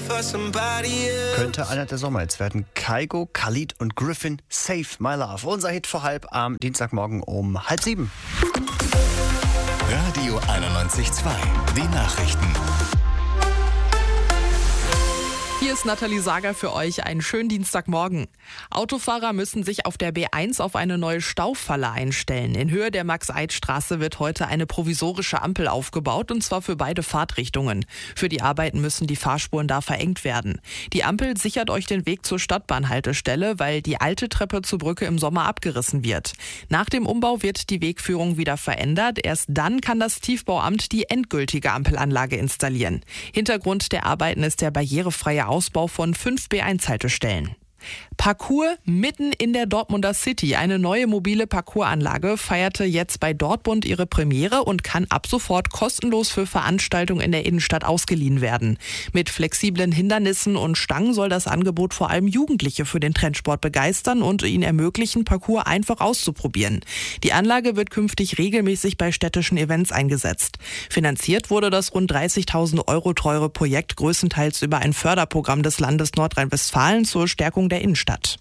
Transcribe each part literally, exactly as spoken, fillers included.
Könnte einer der Sommerhits werden. Kygo, Khalid und Griffin, Save My Love. Unser Hit vor halb am Dienstagmorgen um halb sieben. Radio einundneunzig Komma zwei, die Nachrichten. Hier ist Nathalie Sager für euch. Einen schönen Dienstagmorgen. Autofahrer müssen sich auf der B eins auf eine neue Staufalle einstellen. In Höhe der Max-Eid-Straße wird heute eine provisorische Ampel aufgebaut, und zwar für beide Fahrtrichtungen. Für die Arbeiten müssen die Fahrspuren da verengt werden. Die Ampel sichert euch den Weg zur Stadtbahnhaltestelle, weil die alte Treppe zur Brücke im Sommer abgerissen wird. Nach dem Umbau wird die Wegführung wieder verändert. Erst dann kann das Tiefbauamt die endgültige Ampelanlage installieren. Hintergrund der Arbeiten ist der barrierefreie Ausbau von fünf B eins Haltestellen. Parkour mitten in der Dortmunder City. Eine neue mobile Parkouranlage feierte jetzt bei Dortmund ihre Premiere und kann ab sofort kostenlos für Veranstaltungen in der Innenstadt ausgeliehen werden. Mit flexiblen Hindernissen und Stangen soll das Angebot vor allem Jugendliche für den Trendsport begeistern und ihnen ermöglichen, Parkour einfach auszuprobieren. Die Anlage wird künftig regelmäßig bei städtischen Events eingesetzt. Finanziert wurde das rund dreißigtausend Euro teure Projekt größtenteils über ein Förderprogramm des Landes Nordrhein-Westfalen zur Stärkung der Innenstadt.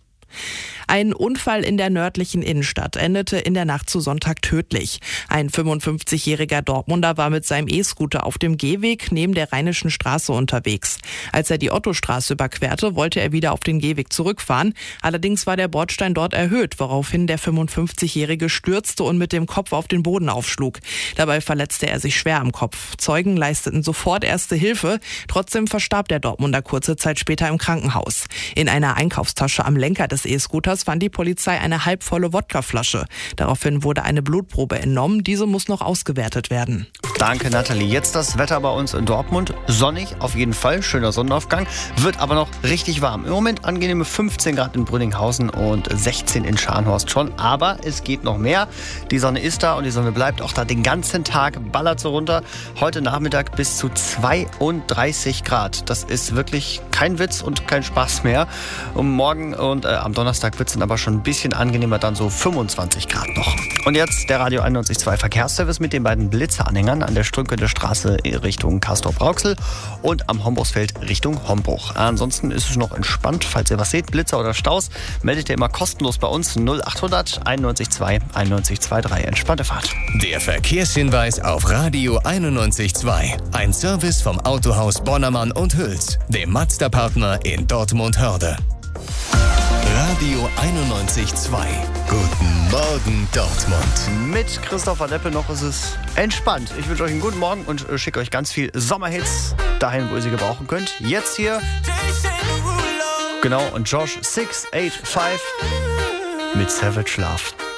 Ein Unfall in der nördlichen Innenstadt endete in der Nacht zu Sonntag tödlich. Ein fünfundfünfzigjähriger Dortmunder war mit seinem E-Scooter auf dem Gehweg neben der Rheinischen Straße unterwegs. Als er die Ottostraße überquerte, wollte er wieder auf den Gehweg zurückfahren. Allerdings war der Bordstein dort erhöht, woraufhin der fünfundfünfzigjährige stürzte und mit dem Kopf auf den Boden aufschlug. Dabei verletzte er sich schwer am Kopf. Zeugen leisteten sofort erste Hilfe. Trotzdem verstarb der Dortmunder kurze Zeit später im Krankenhaus. In einer Einkaufstasche am Lenker des E-Scooters fand die Polizei eine halbvolle Wodkaflasche. Daraufhin wurde eine Blutprobe entnommen. Diese muss noch ausgewertet werden. Danke, Nathalie. Jetzt das Wetter bei uns in Dortmund. Sonnig auf jeden Fall, schöner Sonnenaufgang. Wird aber noch richtig warm. Im Moment angenehme fünfzehn Grad in Brünninghausen und sechzehn in Scharnhorst schon. Aber es geht noch mehr. Die Sonne ist da und die Sonne bleibt auch da den ganzen Tag. Ballert so runter. Heute Nachmittag bis zu zweiunddreißig Grad. Das ist wirklich kein Witz und kein Spaß mehr. Und morgen und äh, am Donnerstag wird es dann aber schon ein bisschen angenehmer, dann so fünfundzwanzig Grad noch. Und jetzt der Radio einundneunzig Komma zwei Verkehrsservice mit den beiden Blitzeranhängern an der Strünkener Straße Richtung Castrop-Rauxel und am Homburgsfeld Richtung Hombruch. Ansonsten ist es noch entspannt. Falls ihr was seht, Blitzer oder Staus, meldet ihr immer kostenlos bei uns null achthundert einundneunzig Komma zwei einundneunzig Komma drei. Entspannte Fahrt. Der Verkehrshinweis auf Radio einundneunzig Komma zwei. Ein Service vom Autohaus Bonnermann und Hüls, dem Mazda-Partner in Dortmund-Hörde. Radio einundneunzig Komma zwei. Guten Morgen, Dortmund. Mit Christopher Deppe noch ist es entspannt. Ich wünsche euch einen guten Morgen und schicke euch ganz viel Sommerhits dahin, wo ihr sie gebrauchen könnt. Jetzt hier, genau, und Josh sechs acht fünf mit Savage Love.